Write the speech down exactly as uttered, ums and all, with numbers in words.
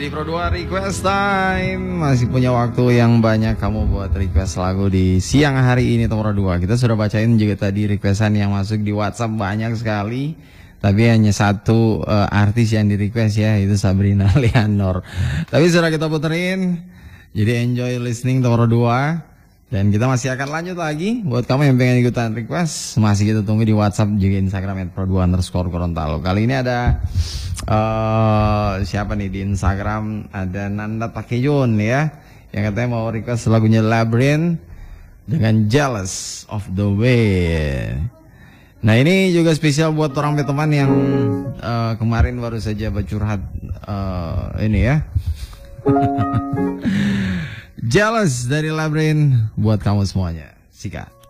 di Pro dua Request Time. Masih punya waktu yang banyak kamu buat request lagu di siang hari ini Pro dua. Kita sudah bacain juga tadi requestan yang masuk di WhatsApp banyak sekali. Tapi hanya satu uh, artis yang di request ya, itu Sabrina Leonor. Tapi sudah kita puterin. Jadi enjoy listening Pro dua. Dan kita masih akan lanjut lagi. Buat kamu yang pengen ikutan request, masih kita tunggu di WhatsApp juga Instagram at pro dua underscore Gorontalo. Kali ini ada uh, siapa nih di Instagram? Ada Nanda Takeyun ya, yang katanya mau request lagunya Labyrinth dengan Jealous of the Way. Nah ini juga spesial buat orang teman yang uh, kemarin baru saja bercurhat uh, ini ya. Jealous dari Labyrinth buat kamu semuanya. Sikat.